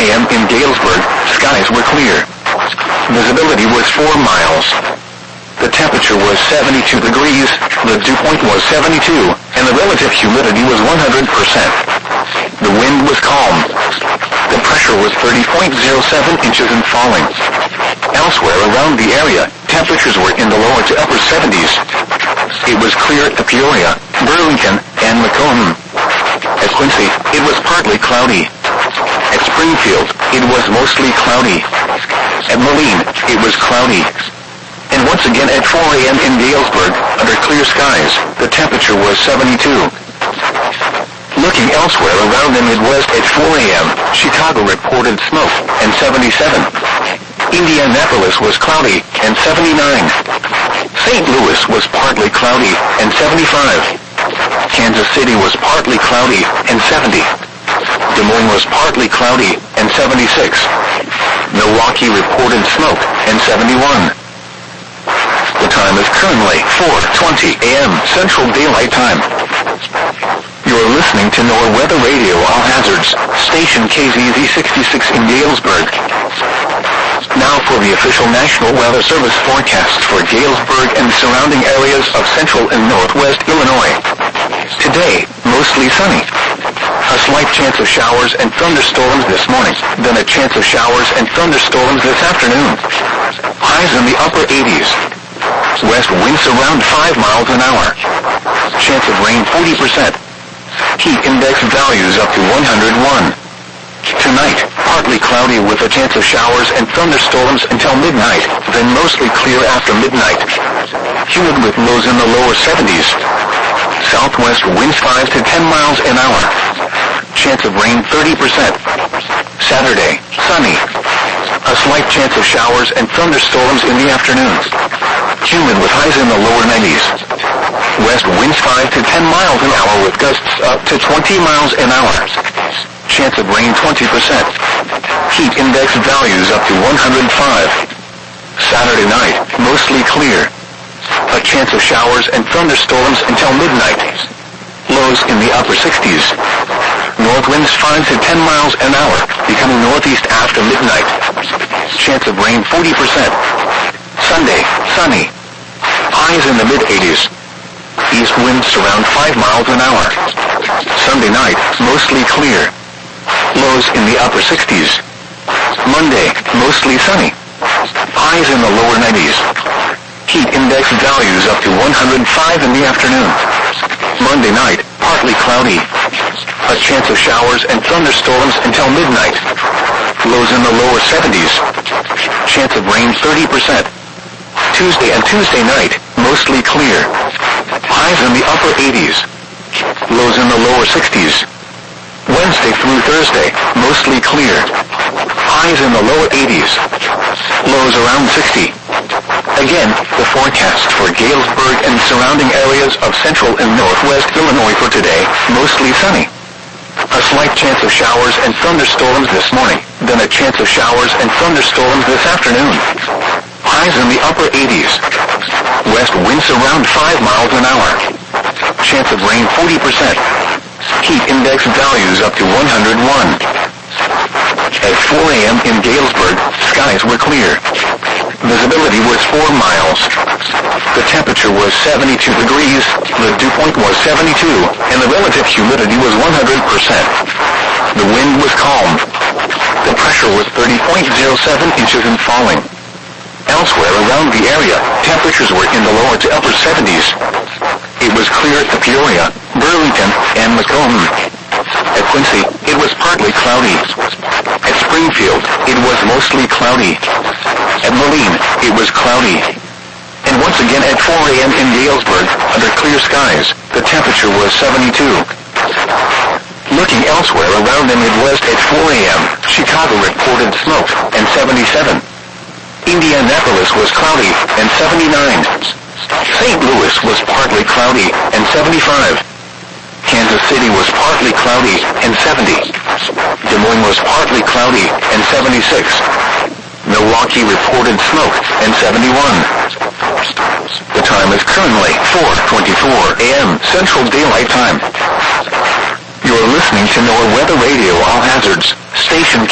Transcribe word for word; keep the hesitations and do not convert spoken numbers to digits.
a.m. in Galesburg, skies were clear. Visibility was four miles. The temperature was seventy-two degrees, the dew point was seventy-two, and the relative humidity was one hundred percent. The wind was calm. The pressure was thirty point zero seven inches and falling. Elsewhere around the area, temperatures were in the lower to upper seventies. It was clear at Peoria, Burlington, and Macomb. At Quincy, it was partly cloudy. At Springfield, it was mostly cloudy. At Moline, it was cloudy. And once again at four a.m. in Galesburg, under clear skies, the temperature was seventy-two. Looking elsewhere around the Midwest at four a.m., Chicago reported smoke and seventy-seven. Indianapolis was cloudy and seventy-nine. Saint Louis was partly cloudy and seventy-five. Kansas City was partly cloudy and seventy. Des Moines was partly cloudy and seventy-six. Milwaukee reported smoke and seventy-one. The time is currently four twenty a.m. Central Daylight Time. You're listening to NOAA Weather Radio All Hazards, station K Z Z sixty-six in Galesburg. Now for the official National Weather Service forecast for Galesburg and surrounding areas of central and northwest Illinois. Today, mostly sunny. A slight chance of showers and thunderstorms this morning, then a chance of showers and thunderstorms this afternoon. Highs in the upper eighties. West winds around five miles an hour. Chance of rain forty percent. Heat index values up to one hundred one. Tonight, partly cloudy with a chance of showers and thunderstorms until midnight, then mostly clear after midnight. Humid with lows in the lower seventies. Southwest winds five to ten miles an hour. Chance of rain thirty percent. Saturday, sunny. A slight chance of showers and thunderstorms in the afternoon. Humid with highs in the lower nineties. West winds five to ten miles an hour with gusts up to twenty miles an hour. Chance of rain twenty percent. Heat index values up to one hundred five. Saturday night, mostly clear. A chance of showers and thunderstorms until midnight. Lows in the upper sixties. North winds five to ten miles an hour, becoming northeast after midnight. Chance of rain forty percent. Sunday, sunny. Highs in the mid-eighties. East winds around five miles an hour. Sunday night, mostly clear. Lows in the upper sixties. Monday, mostly sunny. Highs in the lower nineties. Heat index values up to one hundred five in the afternoon. Monday night, partly cloudy. A chance of showers and thunderstorms until midnight. Lows in the lower seventies. Chance of rain thirty percent. Tuesday and Tuesday night, mostly clear. Highs in the upper eighties. Lows in the lower sixties. Wednesday through Thursday, mostly clear. Highs in the lower eighties. Lows around sixty. Again, the forecast for Galesburg and surrounding areas of central and northwest Illinois for today, mostly sunny. A slight chance of showers and thunderstorms this morning, then a chance of showers and thunderstorms this afternoon. Highs in the upper eighties. West winds around five miles an hour. Chance of rain forty percent. Heat index values up to one hundred one. At four a.m. in Galesburg, skies were clear. Visibility was four miles. The temperature was seventy-two degrees, the dew point was seventy-two, and the relative humidity was one hundred percent. The wind was calm. The pressure was thirty point zero seven inches and falling. Elsewhere around the area, temperatures were in the lower to upper seventies. It was clear at Peoria, Burlington, and Macomb. At Quincy, it was partly cloudy. At Springfield, it was mostly cloudy. At Moline, it was cloudy. And once again at four a.m. in Galesburg, under clear skies, the temperature was seventy-two. Looking elsewhere around the Midwest at four a.m., Chicago reported smoke and seventy-seven. Indianapolis was cloudy and seventy-nine. Saint Louis was partly cloudy and seventy-five. Kansas City was partly cloudy and seventy. Des Moines was partly cloudy and seventy-six. Milwaukee reported smoke and seventy-one. The time is currently four twenty-four a.m. Central Daylight Time. You're listening to NOAA Weather Radio All Hazards, station